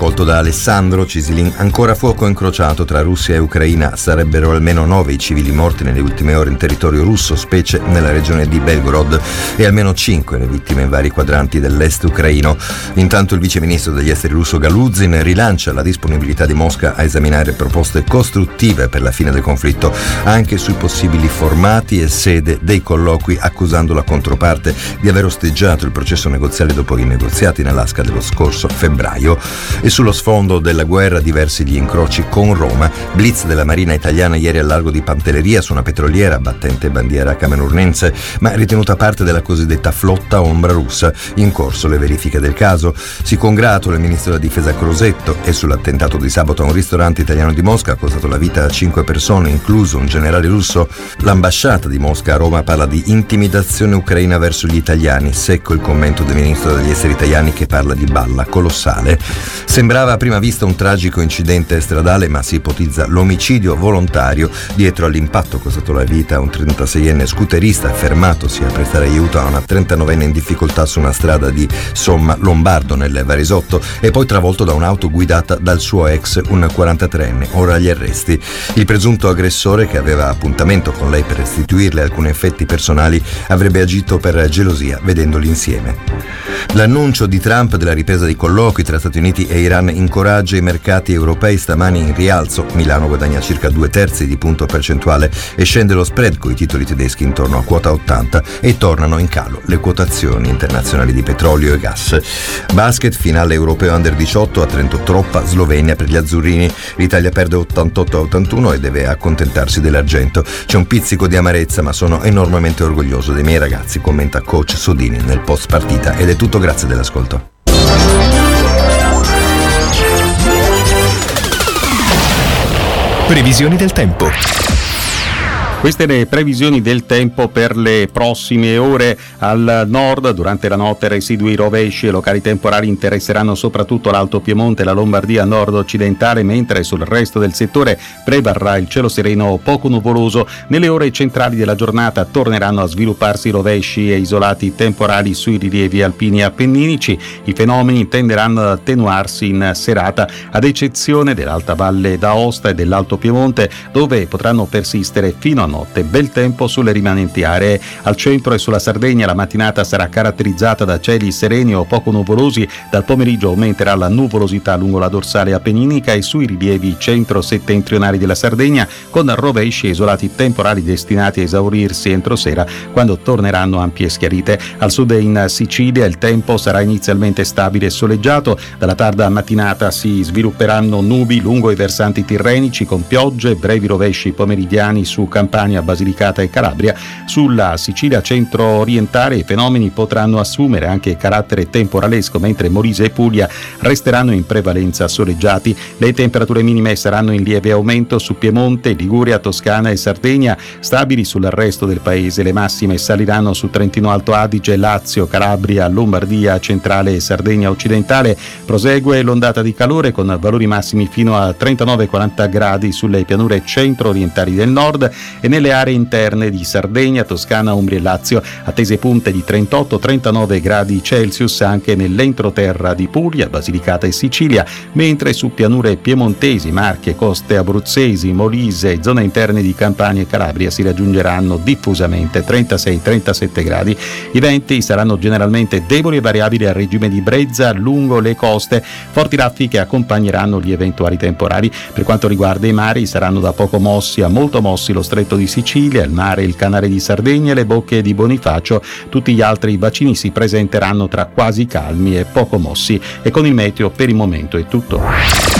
raccolto da Alessandro Cisilin. Ancora fuoco incrociato tra Russia e Ucraina. Sarebbero almeno 9 i civili morti nelle ultime ore in territorio russo, specie nella regione di Belgorod, e almeno 5 le vittime in vari quadranti dell'est ucraino. Intanto il viceministro degli esteri russo Galuzin rilancia la disponibilità di Mosca a esaminare proposte costruttive per la fine del conflitto, anche sui possibili formati e sede dei colloqui, accusando la controparte di aver osteggiato il processo negoziale dopo i negoziati in Alaska dello scorso febbraio. E sullo sfondo della guerra diversi gli incroci con Roma. Blitz della Marina italiana ieri al largo di Pantelleria su una petroliera battente bandiera camerunense, ma ritenuta parte della cosiddetta flotta ombra russa. In corso le verifiche del caso. Si congratula il ministro della difesa Crosetto. E sull'attentato di sabato a un ristorante italiano di Mosca ha costato la vita a 5 persone, incluso un generale russo. L'ambasciata di Mosca a Roma parla di intimidazione ucraina verso gli italiani. Secco il commento del ministro degli esteri italiani, che parla di balla colossale. Sembrava a prima vista un tragico incidente stradale, ma si ipotizza l'omicidio volontario. Dietro all'impatto costato la vita a un 36enne scooterista fermatosi a prestare aiuto a una 39enne in difficoltà su una strada di Somma Lombardo nel Varesotto, e poi travolto da un'auto guidata dal suo ex, un 43enne, ora agli arresti. Il presunto aggressore, che aveva appuntamento con lei per restituirle alcuni effetti personali, avrebbe agito per gelosia vedendoli insieme. L'annuncio di Trump della ripresa dei colloqui tra Stati Uniti e Iran incoraggia i mercati europei stamani in rialzo. Milano guadagna circa 2/3 di punto percentuale e scende lo spread coi titoli tedeschi intorno a quota 80, e tornano in calo le quotazioni internazionali di petrolio e gas. Basket, finale europeo under 18 a Trento Troppa, Slovenia per gli azzurrini. L'Italia perde 88-81 e deve accontentarsi dell'argento. C'è un pizzico di amarezza, ma sono enormemente orgoglioso dei miei ragazzi, commenta coach Sodini nel post partita. Ed è tutto, grazie dell'ascolto. Previsioni del tempo. Queste le previsioni del tempo per le prossime ore. Al nord durante la notte residui rovesci e locali temporali interesseranno soprattutto l'Alto Piemonte e la Lombardia nord-occidentale, mentre sul resto del settore prevarrà il cielo sereno o poco nuvoloso. Nelle ore centrali della giornata torneranno a svilupparsi rovesci e isolati temporali sui rilievi alpini e appenninici. I fenomeni tenderanno ad attenuarsi in serata, ad eccezione dell'Alta Valle d'Aosta e dell'Alto Piemonte, dove potranno persistere fino a notte. Bel tempo sulle rimanenti aree. Al centro e sulla Sardegna la mattinata sarà caratterizzata da cieli sereni o poco nuvolosi. Dal pomeriggio aumenterà la nuvolosità lungo la dorsale appenninica e sui rilievi centro-settentrionali della Sardegna, con rovesci e isolati temporali destinati a esaurirsi entro sera, quando torneranno ampie schiarite. Al sud e in Sicilia il tempo sarà inizialmente stabile e soleggiato. Dalla tarda mattinata si svilupperanno nubi lungo i versanti tirrenici, con piogge, brevi rovesci pomeridiani su Campania, Basilicata e Calabria. Sulla Sicilia centro-orientale i fenomeni potranno assumere anche carattere temporalesco, mentre Molise e Puglia resteranno in prevalenza soleggiati. Le temperature minime saranno in lieve aumento su Piemonte, Liguria, Toscana e Sardegna, stabili sul resto del paese. Le massime saliranno su Trentino Alto Adige, Lazio, Calabria, Lombardia centrale e Sardegna occidentale. Prosegue l'ondata di calore con valori massimi fino a 39-40 gradi sulle pianure centro-orientali del nord e nelle aree interne di Sardegna, Toscana, Umbria e Lazio, attese punte di 38-39 gradi Celsius anche nell'entroterra di Puglia, Basilicata e Sicilia, mentre su pianure piemontesi, Marche, coste abruzzesi, Molise e zone interne di Campania e Calabria si raggiungeranno diffusamente 36-37 gradi. I venti saranno generalmente deboli e variabili al regime di brezza lungo le coste. Forti raffiche accompagneranno gli eventuali temporali. Per quanto riguarda i mari, saranno da poco mossi a molto mossi lo Stretto di Sicilia, il mare, il Canale di Sardegna e le bocche di Bonifacio. Tutti gli altri bacini si presenteranno tra quasi calmi e poco mossi. E con il meteo per il momento è tutto.